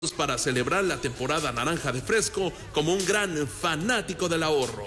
para celebrar la temporada naranja de fresco como un gran fanático del ahorro.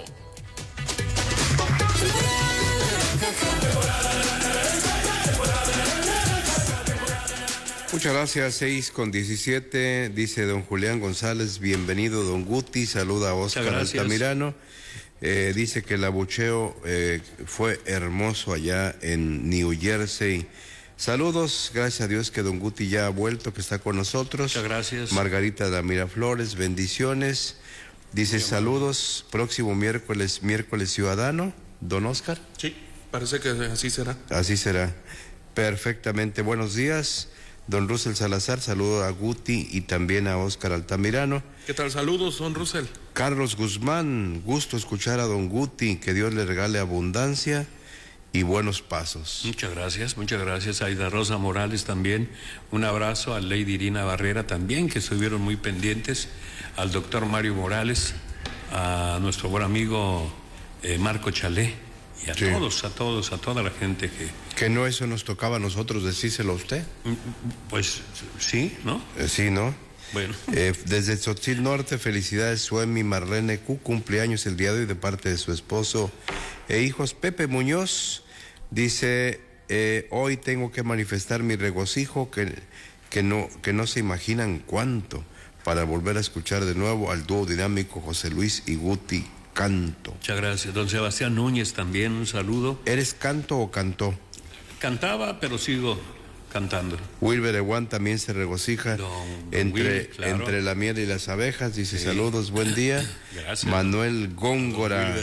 Muchas gracias, 6:17, dice don Julián González, bienvenido don Guti, saluda a Oscar Altamirano, dice que el abucheo fue hermoso allá en New Jersey. Saludos, gracias a Dios que don Guti ya ha vuelto, que está con nosotros. Muchas gracias. Margarita Damira Flores, bendiciones. Dice saludos, próximo miércoles ciudadano, don Oscar. Sí, parece que así será. Así será, perfectamente. Buenos días, don Russell Salazar, saludo a Guti y también a Oscar Altamirano. ¿Qué tal? Saludos, don Russell. Carlos Guzmán, gusto escuchar a don Guti, que Dios le regale abundancia y buenos pasos. Muchas gracias. Aida Rosa Morales también, un abrazo a Lady Irina Barrera también, que estuvieron muy pendientes, al doctor Mario Morales, a nuestro buen amigo Marco Chalé, y a toda la gente que... Que no eso nos tocaba a nosotros decírselo a usted. Pues sí, ¿no? Sí, ¿no? Bueno. Desde Tzotzil Norte, felicidades, Suemi Marlene Q, cumpleaños el día de hoy de parte de su esposo e hijos. Pepe Muñoz dice, hoy tengo que manifestar mi regocijo, que no se imaginan cuánto, para volver a escuchar de nuevo al dúo dinámico José Luis y Guti Canto. Muchas gracias. Don Sebastián Núñez también, un saludo. ¿Eres canto o cantó? Cantaba, pero sigo cantando. Wilber Eguán también se regocija entre la miel y las abejas, dice sí. Saludos, buen día. Gracias. Manuel Góngora,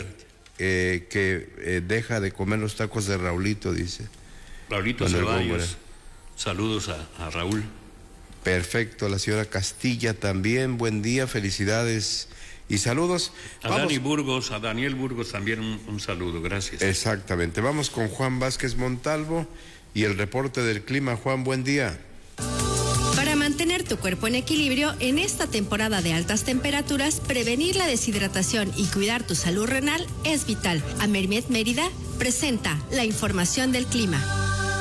que deja de comer los tacos de Raulito, dice. Raulito Ceballos, saludos a Raúl. Perfecto, la señora Castilla también, buen día, felicidades y saludos. A Dani Burgos, a Daniel Burgos también un saludo, gracias. Exactamente, vamos con Juan Vázquez Montalvo y el reporte del clima. Juan, buen día. Para mantener tu cuerpo en equilibrio en esta temporada de altas temperaturas, prevenir la deshidratación y cuidar tu salud renal es vital. Amerimed Mérida presenta la información del clima.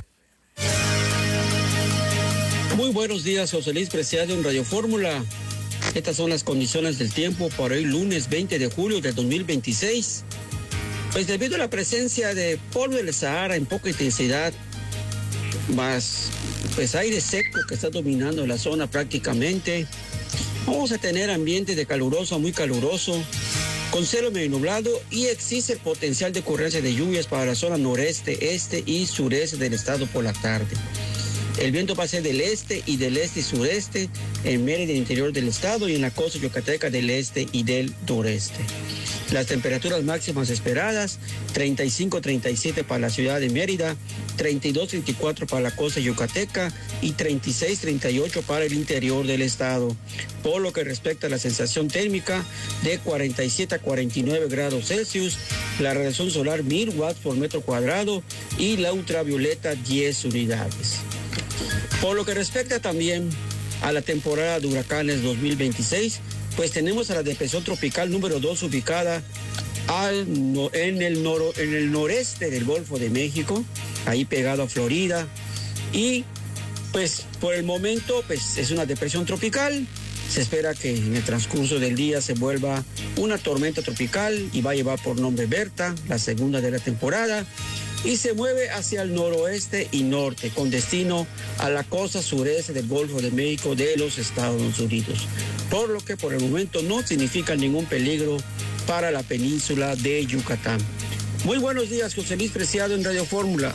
Muy buenos días, José Luis Preciado en Radio Fórmula. Estas son las condiciones del tiempo para hoy lunes 20 de julio del 2026. Pues debido a la presencia de polvo del Sahara en poca intensidad, más pues aire seco que está dominando la zona prácticamente, vamos a tener ambiente de caluroso a muy caluroso, con cielo medio nublado, y existe el potencial de ocurrencia de lluvias para la zona noreste, este y sureste del estado por la tarde. El viento va a ser del este y sureste en Mérida, interior del estado, y en la costa yucateca del este y del noreste. Las temperaturas máximas esperadas, 35-37 para la ciudad de Mérida, 32-34 para la costa yucateca y 36-38 para el interior del estado. Por lo que respecta a la sensación térmica, de 47 a 49 grados Celsius, la radiación solar 1000 watts por metro cuadrado y la ultravioleta 10 unidades. Por lo que respecta también a la temporada de huracanes 2026, pues tenemos a la depresión tropical número 2 ubicada en el noreste del Golfo de México, ahí pegado a Florida, y pues por el momento pues es una depresión tropical. Se espera que en el transcurso del día se vuelva una tormenta tropical y va a llevar por nombre Berta, la segunda de la temporada, y se mueve hacia el noroeste y norte, con destino a la costa sureste del Golfo de México de los Estados Unidos, por lo que por el momento no significa ningún peligro para la península de Yucatán. Muy buenos días, José Luis Preciado en Radio Fórmula.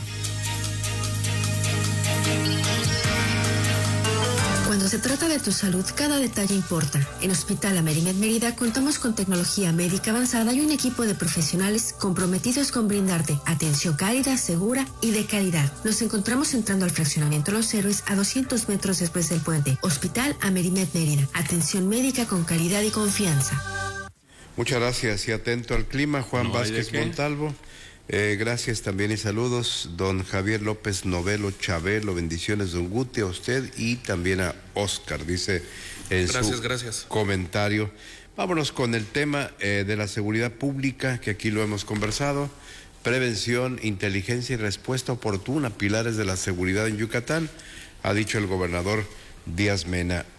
Cuando se trata de tu salud, cada detalle importa. En Hospital Amerimed Mérida contamos con tecnología médica avanzada y un equipo de profesionales comprometidos con brindarte atención cálida, segura y de calidad. Nos encontramos entrando al fraccionamiento Los Héroes a 200 metros después del puente. Hospital Amerimed Mérida. Atención médica con calidad y confianza. Muchas gracias y atento al clima, Juan Vázquez Montalvo. Gracias también y saludos, don Javier López Novelo Chabelo, bendiciones don Guti, a usted y también a Oscar, dice en su comentario. Vámonos con el tema de la seguridad pública, que aquí lo hemos conversado. Prevención, inteligencia y respuesta oportuna, pilares de la seguridad en Yucatán, ha dicho el gobernador Díaz Mena.